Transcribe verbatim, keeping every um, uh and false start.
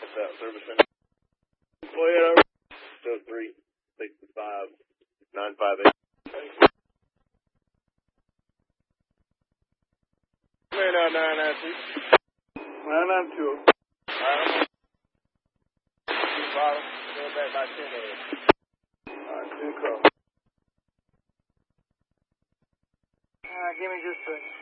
What's that, service center? Toyota, still three sixty-five, nine five eight. Clear now, nine nine two. nine nine two. Alright. Bottom, go back by ten A M. Alright, two cross. Alright, give me just a second.